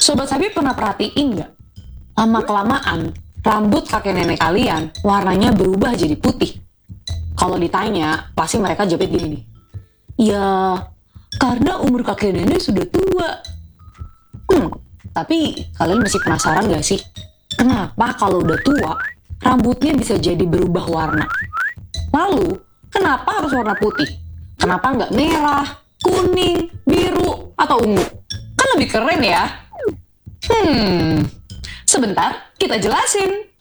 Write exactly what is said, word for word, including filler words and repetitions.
Sobat Sabi pernah perhatiin nggak? Lama-kelamaan, rambut kakek nenek kalian warnanya berubah jadi putih. Kalau ditanya, pasti mereka jawab gini nih. Ya, karena umur kakek nenek sudah tua. Hmm, tapi kalian masih penasaran gak sih? Kenapa kalau udah tua, rambutnya bisa jadi berubah warna? Lalu, kenapa harus warna putih? Kenapa nggak merah, kuning, biru, atau ungu? Kan lebih keren ya? Hmm, sebentar kita jelasin.